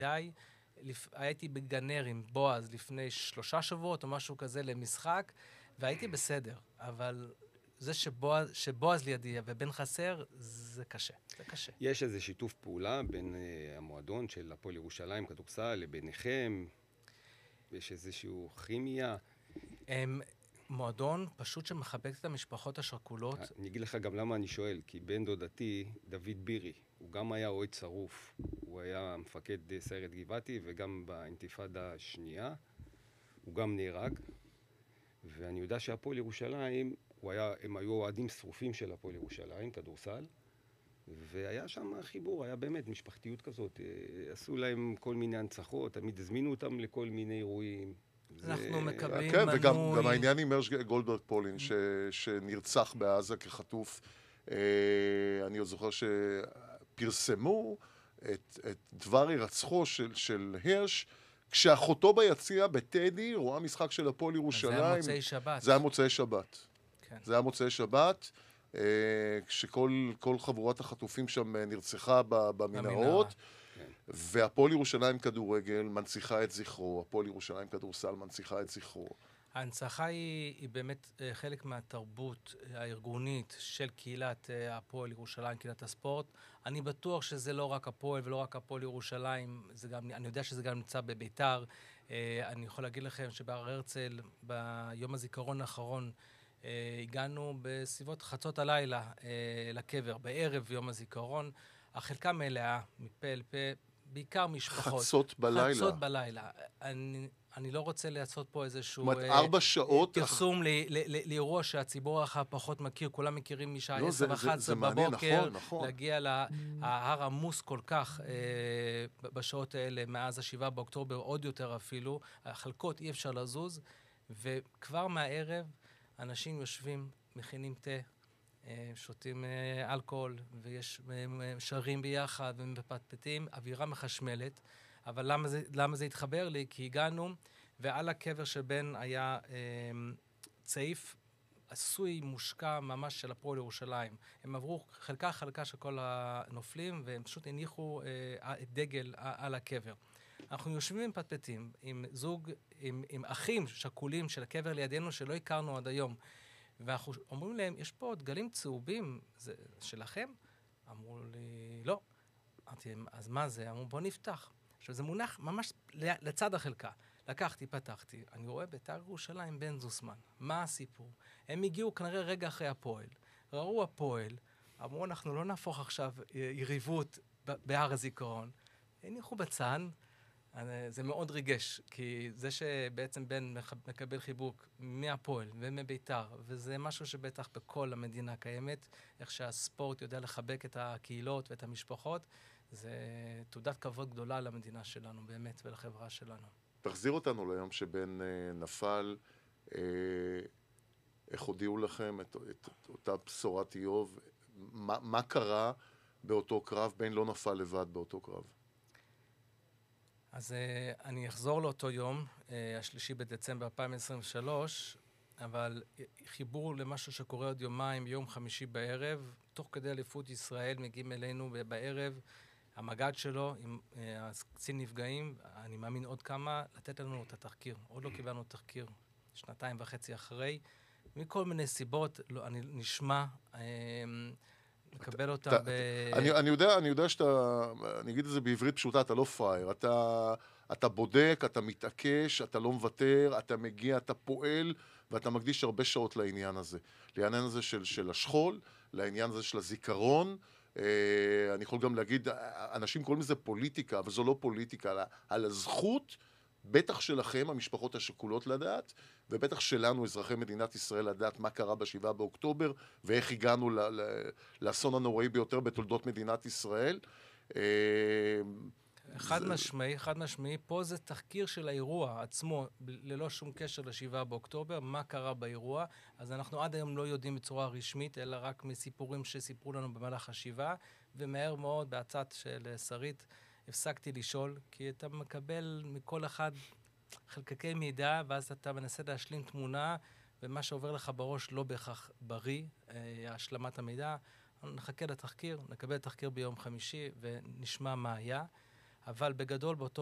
הייתי בגנר עם בועז לפני 3 שבועות או משהו כזה למשחק, והייתי בסדר, אבל זה שבועז לידי ובן חסר, זה קשה, זה קשה. יש איזה שיתוף פעולה בין המועדון של הפועל ירושלים, כדורסל, לביניכם? יש איזושהי כימיה? מועדון פשוט שמחבק את המשפחות השכולות. אני אגיד לך גם למה אני שואל, כי בן דודתי, דוד בירי, הוא גם היה אוהד שרוף. הוא היה מפקד סיירת גבעתי, וגם באינתיפאדה השנייה. הוא גם נהרג. ואני יודע שהפועל ירושלים, הם היו אוהדים שרופים של הפועל ירושלים, כדורסל. והיה שם חיבור, היה באמת משפחתיות כזאת. עשו להם כל מיני הנצחות, תמיד הזמינו אותם לכל מיני אירועים. אנחנו מקבלים כן, מנוי. וגם העניין עם מרש גולדברג פולין, שנרצח בעזה כחטוף. אני עוד זוכר שפרסמו את דבר הירצחו של הרש, כשאחותו ביציע בטדי רואה משחק של הפועל ירושלים. זה היה מוצאי שבת. זה היה מוצאי שבת. כן. זה היה מוצאי שבת, כשכל חבורת החטופים שם נרצחה במנהרות. והפועל ירושלים כדורגל מנציחה את זכרו, הפועל ירושלים כדורסל מנציחה את זכרו. ההנצחה היא באמת חלק מהתרבות הארגונית של קהילת הפועל ירושלים, קהילת הספורט. אני בטוח שזה לא רק הפועל ולא רק הפועל ירושלים, אני יודע שזה גם נמצא בביתר. אני יכול להגיד לכם שבהר הרצל, ביום הזיכרון האחרון, הגענו בסביבות חצות הלילה לקבר, בערב יום הזיכרון. החלקה מלאה, מפה אל פה, בעיקר משפחות. חצות בלילה. חצות בלילה. אני לא רוצה לעשות פה איזשהו... זאת אומרת, 4 שעות... פרסום לאירוע שהציבור הרחב פחות מכיר, כולם מכירים משעה 10-11 בבוקר, להגיע להר עמוס כל כך בשעות האלה, מאז ה7 באוקטובר, עוד יותר אפילו. החלקות אי אפשר לזוז, וכבר מהערב אנשים יושבים, מכינים תה, שותים אלכוהול, ויש שרים ביחד ומפטפטים, אווירה מחשמלת. אבל למה זה התחבר לי? כי הגענו, ועל הקבר של בן היה צעיף עשוי מושקע ממש של הפועל ירושלים. הם עברו חלקה של כל הנופלים, והם פשוט הניחו דגל על הקבר. אנחנו יושבים ומפטפטים עם זוג, עם אחים שכולים של הקבר לידינו שלא הכרנו עד היום. ואנחנו אומרים להם, יש פה דגלים צהובים, זה שלכם? אמרו לי, לא. אמרתי להם, אז מה זה? אמרו, בוא נפתח. עכשיו, זה מונח ממש לצד החלקה. לקחתי, פתחתי, אני רואה בית"ר ירושלים בן זוסמן. מה הסיפור? הם הגיעו כנראה רגע אחרי הפועל. ראו הפועל, אמרו, אנחנו לא נהפוך עכשיו יריבות בהר הזיכרון. הניחו בצד, זה מאוד ריגש, כי זה שבעצם בן מקבל חיבוק מהפועל ומביתר, וזה משהו שבטח בכל המדינה קיימת, איך שהספורט יודע לחבק את הקהילות ואת המשפחות, זה תעודת כבוד גדולה למדינה שלנו, באמת, ולחברה שלנו. תחזיר אותנו ליום שבן נפל, איך הודיעו לכם את אותה בשורת איוב, מה קרה באותו קרב? בן לא נפל לבד באותו קרב. אז אני אחזור לאותו יום, 3 בדצמבר 2023, אבל חיבור למשהו שקורה עוד יומיים, יום חמישי בערב, תוך כדי אליפות ישראל מגיעים אלינו בערב, המג"ד שלו עם קצין נפגעים, אני מאמין עוד כמה, לתת לנו את התחקיר. עוד לא קיבלנו תחקיר, 2.5 אחרי, מכל מיני סיבות, אני נשמע... לקבל אותה אני יודע שאתה, אני אגיד את זה בעברית פשוטה, אתה לא פראייר, אתה בודק, אתה מתעקש, אתה לא מוותר, אתה מגיע, אתה פועל, ואתה מקדיש הרבה שעות לעניין הזה. לעניין הזה של השכול, לעניין הזה של הזיכרון. אני יכול גם להגיד, אנשים קוראים לזה פוליטיקה, אבל זו לא פוליטיקה, על הזכות, בטח שלכם, המשפחות השכולות לדעת, ובטח שלנו, אזרחי מדינת ישראל, לדעת מה קרה ב7 באוקטובר, ואיך הגענו לאסון הנוראי ביותר בתולדות מדינת ישראל. חד משמעי, פה זה תחקיר של האירוע עצמו, ללא שום קשר ל7 באוקטובר, מה קרה באירוע, אז אנחנו עד היום לא יודעים בצורה רשמית, אלא רק מסיפורים שסיפרו לנו במהלך השבעה, ומהר מאוד, בהצעת של שרית, הפסקתי לשאול, כי אתה מקבל מכל אחד חלקי מידע, ואז אתה מנסה להשלים תמונה, ומה שעובר לך בראש לא בהכרח בריא, השלמת המידע. נחכה לתחקיר, נקבל תחקיר ביום חמישי, ונשמע מה היה. אבל בגדול באותו